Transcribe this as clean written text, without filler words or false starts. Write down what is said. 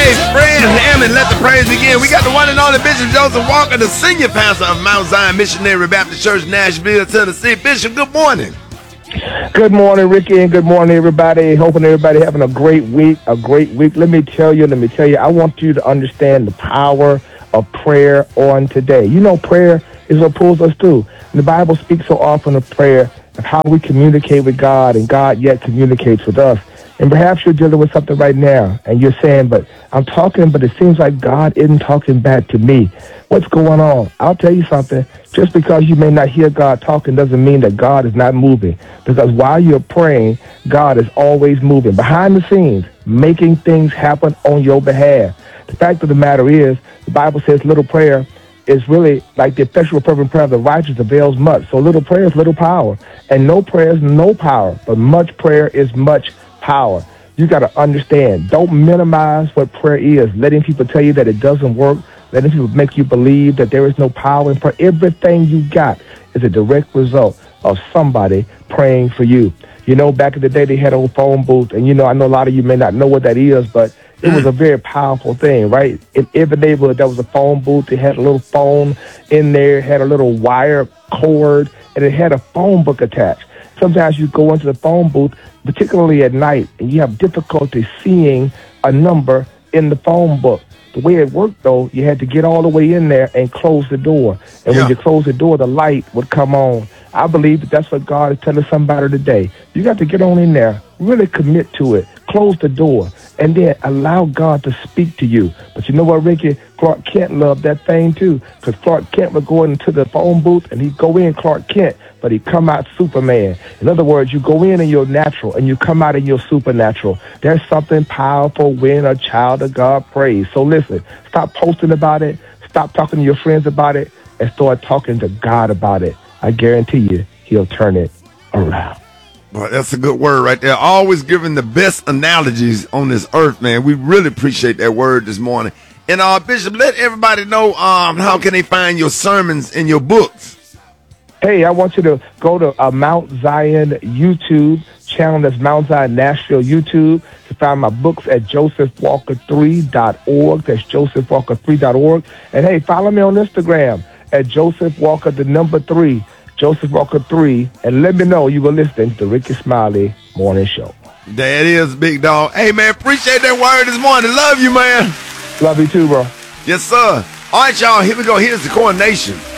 Fred Hammond, let the praise begin. We got the one and only Bishop Joseph Walker, the senior pastor of Mount Zion Missionary Baptist Church, Nashville, Tennessee. Bishop, good morning. Good morning, Ricky, and good morning, everybody. Hoping everybody having a great week, Let me tell you, I want you to understand the power of prayer on today. You know, prayer is what pulls us through. And the Bible speaks so often of prayer and how we communicate with God, and God yet communicates with us. And perhaps you're dealing with something right now, and you're saying, but I'm talking, but it seems like God isn't talking back to me. What's going on? I'll tell you something. Just because you may not hear God talking doesn't mean that God is not moving. Because while you're praying, God is always moving behind the scenes, making things happen on your behalf. The fact of the matter is, the Bible says little prayer is really like the effectual fervent prayer of the righteous avails much. So little prayer is little power. And no prayer is no power, but much prayer is much power. You got to understand, don't minimize what prayer is, letting people tell you that it doesn't work, letting people make you believe that there is no power in prayer. Everything you got is a direct result of somebody praying for you. You know, back in the day, they had a phone booth, and, you know, I know a lot of you may not know what that is, but it was a very powerful thing, right? In every neighborhood, there was a phone booth. It had a little phone in there, had a little wire cord, and it had a phone book attached. Sometimes you go into the phone booth, particularly at night, and you have difficulty seeing a number in the phone book. The way it worked, though, you had to get all the way in there and close the door. And when you close the door, the light would come on. I believe that that's what God is telling somebody today. You got to get on in there, really commit to it, close the door, and then allow God to speak to you. But you know what, Ricky? Clark Kent loved that thing, too, because Clark Kent would go into the phone booth, and he'd go in Clark Kent, but he'd come out Superman. In other words, you go in your natural, and you come out in your supernatural. There's something powerful when a child of God prays. So listen, stop posting about it, stop talking to your friends about it, and start talking to God about it. I guarantee you, he'll turn it around. Boy, that's a good word right there. Always giving the best analogies on this earth, man. We really appreciate that word this morning. And Bishop, let everybody know how can they find your sermons and your books. Hey, I want you to go to Mount Zion YouTube channel. That's Mount Zion Nashville YouTube to find my books at josephwalker3.org. That's josephwalker3.org. And hey, follow me on Instagram at josephwalker3. Joseph Walker 3, and let me know you were listening to the Ricky Smiley Morning Show. There it is, big dog. Hey, man, appreciate that word this morning. Love you, man. Love you too, bro. Yes, sir. All right, y'all, here we go. Here's the coronation.